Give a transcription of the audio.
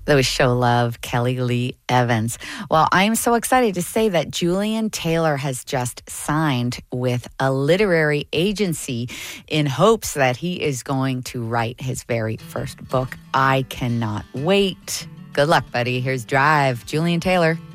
That was Show Love, Kelly Lee Evans. Well, I'm so excited to say that Julian Taylor has just signed with a literary agency in hopes that he is going to write his very first book. I cannot wait. Good luck, buddy. Here's Drive, Julian Taylor.